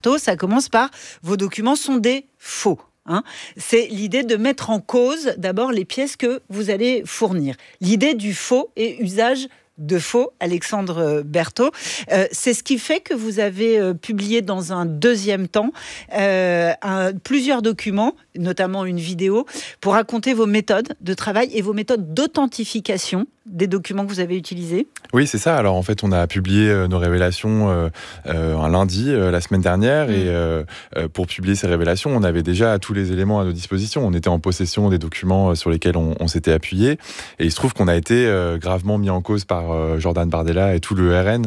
Ça commence par vos documents sont des faux. C'est l'idée de mettre en cause d'abord les pièces que vous allez fournir. L'idée du faux et usage de faux, Alexandre Berthaud. C'est ce qui fait que vous avez publié dans un deuxième temps plusieurs documents, notamment une vidéo, pour raconter vos méthodes de travail et vos méthodes d'authentification des documents que vous avez utilisés. Oui, c'est ça. Alors en fait, on a publié nos révélations un lundi, la semaine dernière, et pour publier ces révélations, on avait déjà tous les éléments à nos dispositions. On était en possession des documents sur lesquels on s'était appuyé, et il se trouve qu'on a été gravement mis en cause par Jordan Bardella et tout le RN,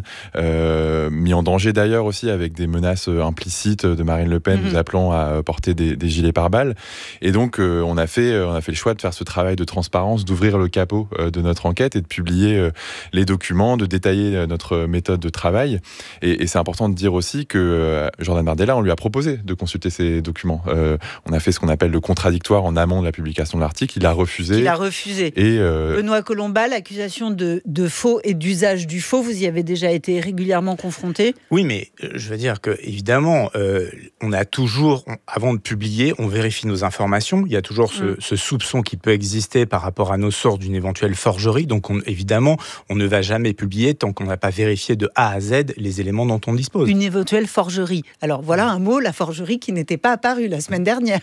mis en danger d'ailleurs aussi avec des menaces implicites de Marine Le Pen nous appelant à porter des gilets pare-balles. Et donc on a fait le choix de faire ce travail de transparence, d'ouvrir le capot de notre enquête et de publier les documents, de détailler notre méthode de travail. Et c'est important de dire aussi que Jordan Bardella, on lui a proposé de consulter ces documents. On a fait ce qu'on appelle le contradictoire en amont de la publication de l'article. Il a refusé. Et Benoît Colomba, l'accusation de faux et d'usage du faux, vous y avez déjà été régulièrement confronté ? Oui, mais je veux dire que évidemment, on a toujours, avant de publier, on vérifie nos informations. Il y a toujours ce soupçon qui peut exister par rapport à nos sources d'une éventuelle forgerie. Donc évidemment, on ne va jamais publier tant qu'on n'a pas vérifié de A à Z les éléments dont on dispose. Une éventuelle forgerie. Alors voilà un mot, la forgerie, qui n'était pas apparu la semaine dernière.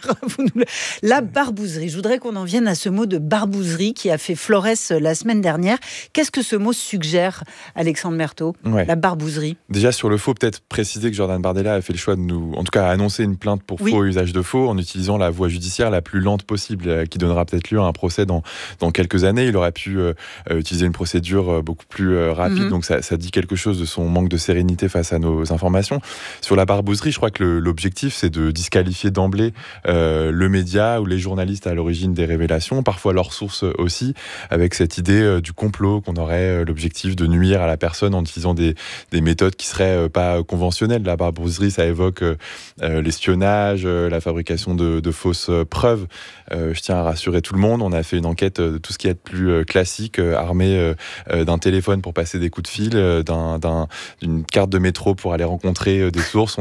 La barbouzerie. Je voudrais qu'on en vienne à ce mot de barbouzerie qui a fait florès la semaine dernière. Qu'est-ce que ce mot suggère, Alexandre Berthaud ? La barbouzerie. Déjà sur le faux, peut-être préciser que Jordan Bardella a fait le choix de en tout cas, a annoncé une plainte pour faux usage de faux en utilisant la voie judiciaire la plus lente possible, qui donnera peut-être lieu à un procès dans quelques années. Il aurait pu utiliser une procédure beaucoup plus rapide, donc ça dit quelque chose de son manque de sérénité face à nos informations. Sur la barbouzerie, je crois que l'objectif, c'est de disqualifier d'emblée le média ou les journalistes à l'origine des révélations, parfois leurs sources aussi, avec cette idée du complot, qu'on aurait l'objectif de nuire à la personne en utilisant des méthodes qui seraient pas conventionnelles. La barbouzerie, ça évoque l'espionnage, la fabrication de fausses preuves. Je tiens à rassurer tout le monde, on a fait une enquête de tout ce qui est plus classique, armé d'un téléphone pour passer des coups de fil, d'une carte de métro pour aller rencontrer des sources.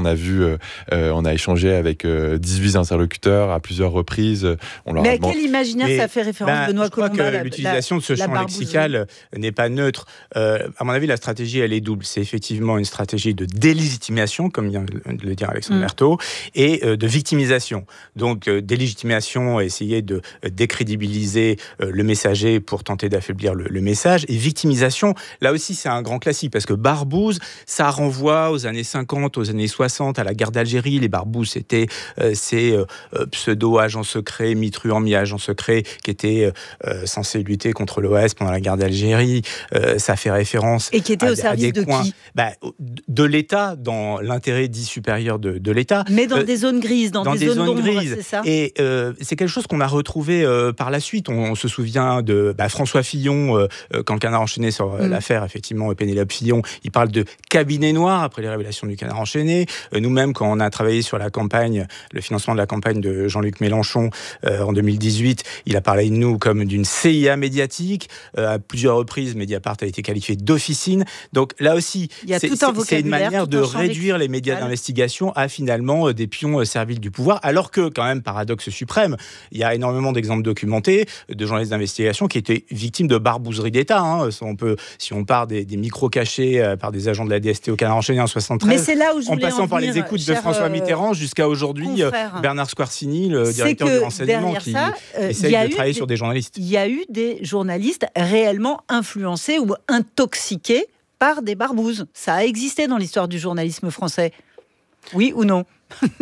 On a échangé avec 18 interlocuteurs à plusieurs reprises. Mais à quel imaginaire ça fait référence, Benoît Colomba ? Je crois que l'utilisation de ce champ lexical n'est pas neutre. À mon avis, la stratégie, elle est double. C'est effectivement une stratégie de délégitimation, comme vient de le dire Alexandre Berthaud, et de victimisation. Donc, délégitimation, essayer de décrédibiliser le messager pour tenter d'affaiblir le message. Et victimisation, là aussi, c'est un grand classique, parce que barbouze, ça renvoie aux années 50, aux années 60, à la guerre d'Algérie. Les barbouzes, c'était ces pseudo-agents secrets, mi-truands, mi-agents secrets, qui étaient censés lutter contre l'OAS pendant la guerre d'Algérie. Ça fait référence et qui étaient au service de qui ? De l'État, dans l'intérêt dit supérieur de l'État. Mais dans des zones grises, dans des zones d'ombre, c'est ça ? Et c'est quelque chose qu'on a retrouvé par la suite. On se souvient de François Fillon, quand le Canard enchaîné sur l'affaire, effectivement, Pénélope Fillon, il parle de cabinet noir après les révélations du Canard enchaîné. Nous-mêmes, quand on a travaillé sur la campagne, le financement de la campagne de Jean-Luc Mélenchon en 2018, il a parlé de nous comme d'une CIA médiatique. À plusieurs reprises, Mediapart a été qualifié d'officine. Donc là aussi, c'est une manière de réduire les médias d'investigation à finalement des pions serviles du pouvoir, alors que, quand même, paradoxe suprême, il y a énormément d'exemples documentés de journalistes d'investigation qui étaient victimes de barbouzerie d'État. Si on part des micros cachés par des agents de la DST au Canard enchaîné en 73, en passant par les écoutes de François Mitterrand jusqu'à aujourd'hui, Bernard Squarcini, le directeur du renseignement, qui essaye de travailler sur des journalistes. Il y a eu des journalistes réellement influencés ou intoxiqués par des barbouzes. Ça a existé dans l'histoire du journalisme français. Oui ou non ?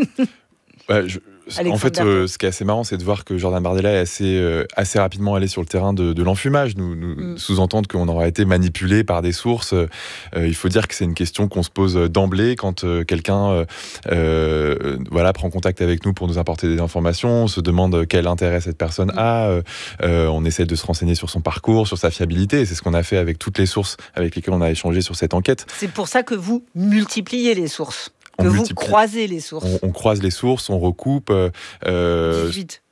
En fait, ce qui est assez marrant, c'est de voir que Jordan Bardella est assez rapidement allé sur le terrain de l'enfumage, nous sous-entendre qu'on aura été manipulé par des sources. Il faut dire que c'est une question qu'on se pose d'emblée quand quelqu'un prend contact avec nous pour nous apporter des informations. On se demande quel intérêt cette personne a. On essaie de se renseigner sur son parcours, sur sa fiabilité. Et c'est ce qu'on a fait avec toutes les sources avec lesquelles on a échangé sur cette enquête. C'est pour ça que vous multipliez les sources. Que vous croisez les sources. On croise les sources, on recoupe. 18.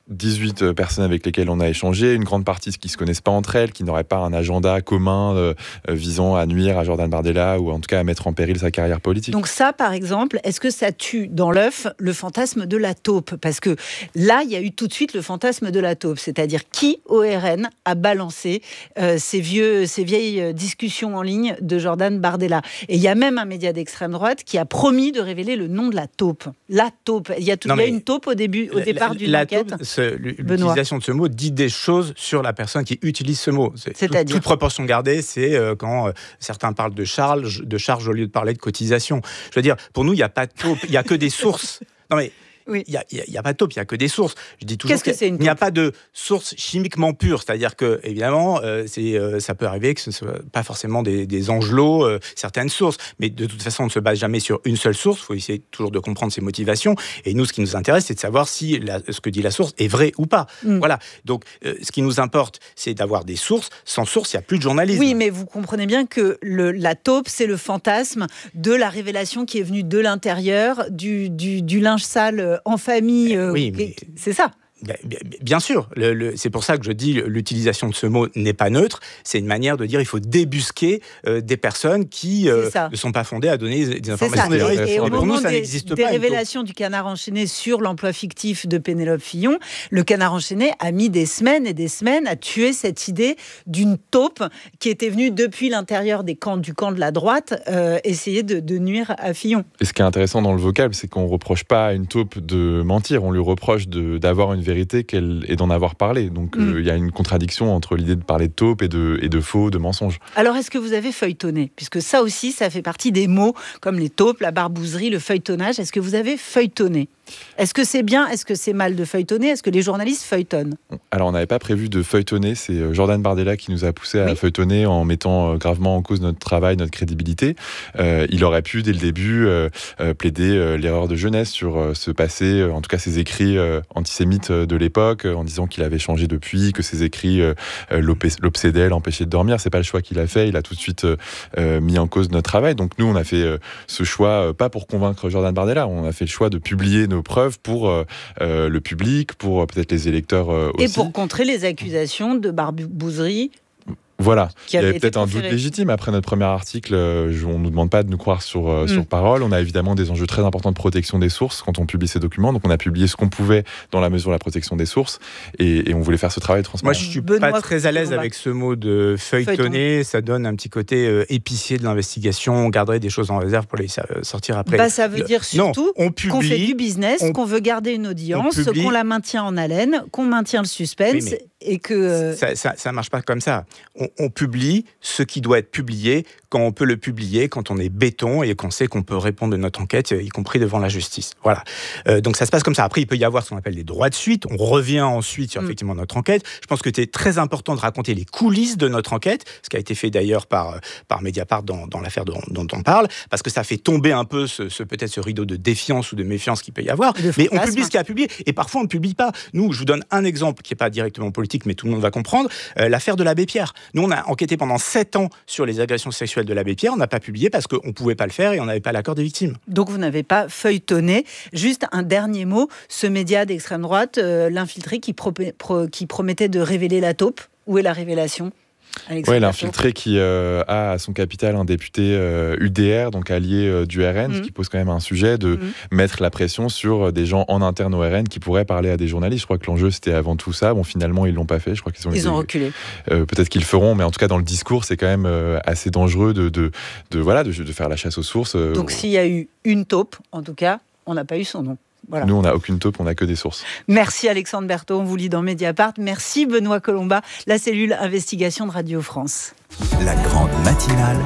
18 personnes avec lesquelles on a échangé, une grande partie qui ne se connaissent pas entre elles, qui n'auraient pas un agenda commun visant à nuire à Jordan Bardella ou en tout cas à mettre en péril sa carrière politique. Donc ça, par exemple, est-ce que ça tue dans l'œuf le fantasme de la taupe ? Parce que là, il y a eu tout de suite le fantasme de la taupe, c'est-à-dire qui au RN a balancé ces vieilles discussions en ligne de Jordan Bardella. Et il y a même un média d'extrême droite qui a promis de révéler le nom de la taupe. La taupe. Il y a une taupe au départ d'une enquête. L'utilisation de ce mot dit des choses sur la personne qui utilise ce mot. C'est-à-dire toute proportion gardée, c'est quand certains parlent de charge au lieu de parler de cotisation. Je veux dire, pour nous, il n'y a pas de taupe, il n'y a que des sources. Non mais... Oui. Il n'y a pas de taupe, il n'y a que des sources. Je dis toujours qu'il n'y a pas de source chimiquement pure. C'est-à-dire que, évidemment, ça peut arriver que ce ne soit pas forcément des angelots, certaines sources. Mais de toute façon, on ne se base jamais sur une seule source. Il faut essayer toujours de comprendre ses motivations. Et nous, ce qui nous intéresse, c'est de savoir si ce que dit la source est vrai ou pas. Voilà. Donc, ce qui nous importe, c'est d'avoir des sources. Sans source, il n'y a plus de journalisme. Oui, mais vous comprenez bien que la taupe, c'est le fantasme de la révélation qui est venue de l'intérieur, du linge sale en famille, c'est ça. Bien sûr, c'est pour ça que je dis l'utilisation de ce mot n'est pas neutre. C'est une manière de dire il faut débusquer des personnes qui ne sont pas fondées à donner des informations. Et au moment des révélations du Canard enchaîné sur l'emploi fictif de Pénélope Fillon, le Canard enchaîné a mis des semaines et des semaines à tuer cette idée d'une taupe qui était venue depuis l'intérieur du camp de la droite essayer de nuire à Fillon. Et ce qui est intéressant dans le vocable, c'est qu'on ne reproche pas à une taupe de mentir, on lui reproche d'avoir une vérité et d'en avoir parlé. Donc il y a une contradiction entre l'idée de parler de taupe et de faux, de mensonges. Alors est-ce que vous avez feuilletonné ? Puisque ça aussi, ça fait partie des mots comme les taupes, la barbouzerie, le feuilletonnage. Est-ce que vous avez feuilletonné ? Est-ce que c'est bien ? Est-ce que c'est mal de feuilletonner ? Est-ce que les journalistes feuilletonnent ? Alors on n'avait pas prévu de feuilletonner, c'est Jordan Bardella qui nous a poussé à feuilletonner en mettant gravement en cause notre travail, notre crédibilité. Il aurait pu dès le début plaider l'erreur de jeunesse sur ce passé, en tout cas ses écrits antisémites de l'époque, en disant qu'il avait changé depuis, que ses écrits l'obsédaient, l'empêchaient de dormir. C'est pas le choix qu'il a fait, il a tout de suite mis en cause notre travail. Donc nous on a fait ce choix, pas pour convaincre Jordan Bardella, on a fait le choix de publier nos preuves pour le public, pour peut-être les électeurs aussi. Et pour contrer les accusations de barbouzerie. Voilà, il y avait peut-être un doute légitime. Après notre premier article, on ne nous demande pas de nous croire sur parole. On a évidemment des enjeux très importants de protection des sources quand on publie ces documents. Donc on a publié ce qu'on pouvait dans la mesure de la protection des sources. Et on voulait faire ce travail transparent. Moi, je ne suis pas très à l'aise avec ce mot de feuilletonner. Ça donne un petit côté épicier de l'investigation. On garderait des choses en réserve pour les sortir après. Ça veut dire surtout qu'on fait du business, qu'on veut garder une audience, qu'on la maintient en haleine, qu'on maintient le suspense. Oui, et que... Ça ne marche pas comme ça. On publie ce qui doit être publié quand on peut le publier, quand on est béton et qu'on sait qu'on peut répondre de notre enquête, y compris devant la justice. Voilà. Donc ça se passe comme ça. Après, il peut y avoir ce qu'on appelle des droits de suite. On revient ensuite sur effectivement notre enquête. Je pense que c'est très important de raconter les coulisses de notre enquête, ce qui a été fait d'ailleurs par Mediapart dans l'affaire dont on parle, parce que ça fait tomber un peu peut-être ce rideau de défiance ou de méfiance qu'il peut y avoir. Mais on publie ce qu'il y a publié et parfois on ne publie pas. Nous, je vous donne un exemple qui n'est pas directement politique, mais tout le monde va comprendre. L'affaire de l'abbé Pierre. Nous, on a enquêté pendant 7 ans sur les agressions sexuelles de l'abbé Pierre. On n'a pas publié parce qu'on ne pouvait pas le faire et on n'avait pas l'accord des victimes. Donc vous n'avez pas feuilletonné. Juste un dernier mot. Ce média d'extrême droite, l'infiltré qui promettait de révéler la taupe. Où est la révélation ? Oui, l'infiltré qui a à son capital un député UDR, donc allié du RN, ce qui pose quand même un sujet de mettre la pression sur des gens en interne au RN qui pourraient parler à des journalistes. Je crois que l'enjeu c'était avant tout ça. Bon, finalement ils l'ont pas fait. Je crois qu'ils ont reculé. Peut-être qu'ils le feront, mais en tout cas dans le discours c'est quand même assez dangereux de faire la chasse aux sources. Donc s'il y a eu une taupe, en tout cas, on n'a pas eu son nom. Voilà. Nous, on n'a aucune taupe, on n'a que des sources. Merci Alexandre Berthaud, on vous lit dans Mediapart. Merci Benoît Colomba, la cellule investigation de Radio France. La grande matinale,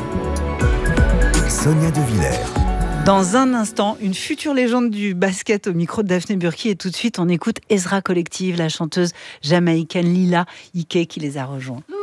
Sonia De Villers. Dans un instant, une future légende du basket au micro de Daphné Burki. Et tout de suite, on écoute Ezra Collective, la chanteuse jamaïcaine Lila Ike qui les a rejoints.